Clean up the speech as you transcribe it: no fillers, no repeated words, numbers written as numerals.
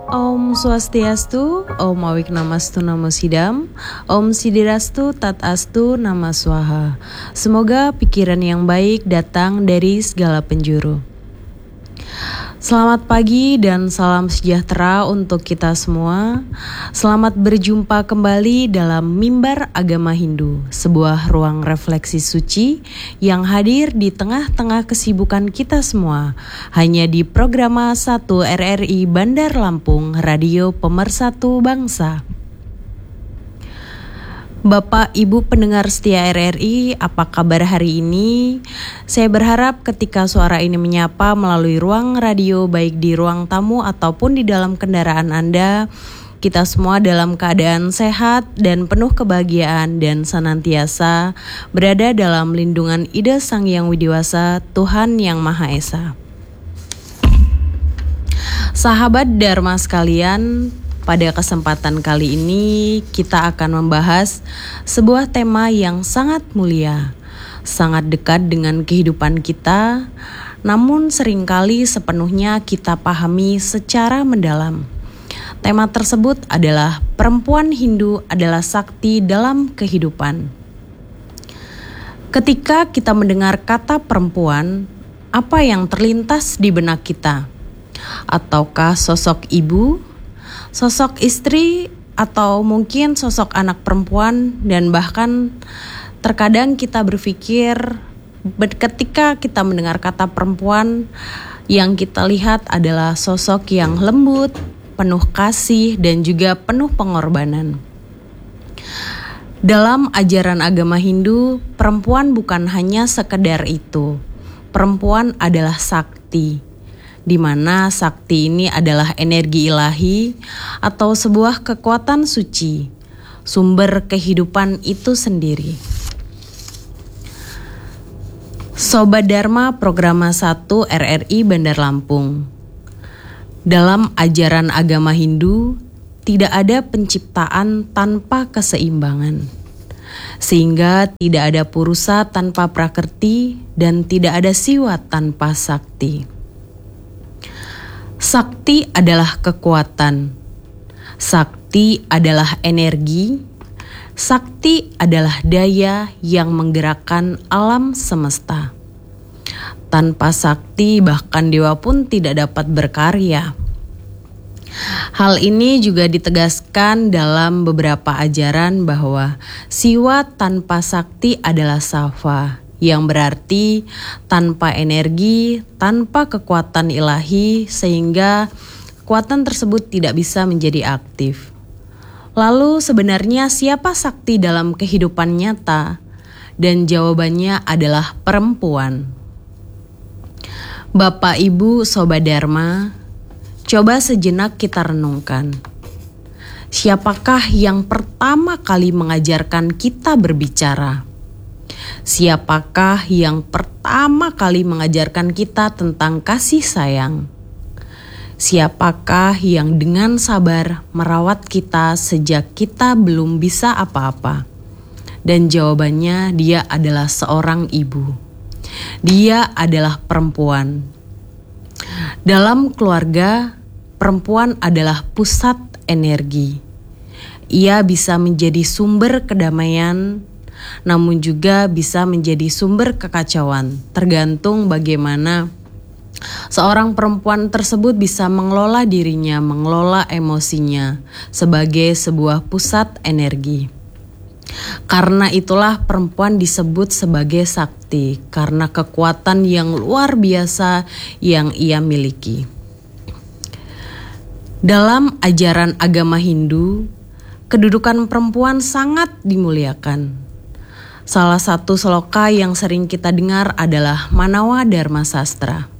Om Swastiastu, Om Awiknamastu Namo Sidam, Om Sidirastu Tat Astu Nama Swaha. Semoga pikiran yang baik datang dari segala penjuru. Selamat pagi dan salam sejahtera untuk kita semua. Selamat berjumpa kembali dalam Mimbar Agama Hindu, sebuah ruang refleksi suci yang hadir di tengah-tengah kesibukan kita semua. Hanya di Programa 1 RRI Bandar Lampung, Radio Pemersatu Bangsa. Bapak Ibu pendengar setia RRI, apa kabar hari ini? Saya berharap ketika suara ini menyapa melalui ruang radio, baik di ruang tamu ataupun di dalam kendaraan Anda, kita semua dalam keadaan sehat dan penuh kebahagiaan dan senantiasa berada dalam lindungan Ida Sang Yang Widiwasa, Tuhan Yang Maha Esa. Sahabat Dharma sekalian, pada kesempatan kali ini kita akan membahas sebuah tema yang sangat mulia, sangat dekat dengan kehidupan kita, namun seringkali sepenuhnya kita pahami secara mendalam. Tema tersebut adalah perempuan Hindu adalah sakti dalam kehidupan. Ketika kita mendengar kata perempuan, apa yang terlintas di benak kita? Ataukah sosok ibu, sosok istri, atau mungkin sosok anak perempuan, dan bahkan terkadang kita berpikir ketika kita mendengar kata perempuan, yang kita lihat adalah sosok yang lembut, penuh kasih, dan juga penuh pengorbanan. Dalam ajaran agama Hindu, perempuan bukan hanya sekedar itu. Perempuan adalah sakti, di mana sakti ini adalah energi ilahi atau sebuah kekuatan suci, sumber kehidupan itu sendiri. Sobat Dharma Programa 1 RRI Bandar Lampung. Dalam ajaran agama Hindu, tidak ada penciptaan tanpa keseimbangan. Sehingga tidak ada purusa tanpa prakrti dan tidak ada siwa tanpa sakti. Sakti adalah kekuatan, sakti adalah energi, sakti adalah daya yang menggerakkan alam semesta. Tanpa sakti bahkan dewa pun tidak dapat berkarya. Hal ini juga ditegaskan dalam beberapa ajaran bahwa siwa tanpa sakti adalah safa, yang berarti tanpa energi, tanpa kekuatan ilahi, sehingga kekuatan tersebut tidak bisa menjadi aktif. Lalu sebenarnya siapa sakti dalam kehidupan nyata? Dan jawabannya adalah perempuan. Bapak, Ibu, Sobat Dharma, coba sejenak kita renungkan. Siapakah yang pertama kali mengajarkan kita berbicara? Siapakah yang pertama kali mengajarkan kita tentang kasih sayang? Siapakah yang dengan sabar merawat kita sejak kita belum bisa apa-apa? Dan jawabannya, dia adalah seorang ibu. Dia adalah perempuan. Dalam keluarga, perempuan adalah pusat energi. Ia bisa menjadi sumber kedamaian, namun juga bisa menjadi sumber kekacauan, tergantung bagaimana seorang perempuan tersebut bisa mengelola dirinya, mengelola emosinya sebagai sebuah pusat energi. Karena itulah perempuan disebut sebagai sakti, karena kekuatan yang luar biasa yang ia miliki. Dalam ajaran agama Hindu, kedudukan perempuan sangat dimuliakan. Salah satu sloka yang sering kita dengar adalah Manawa Dharma Sastra.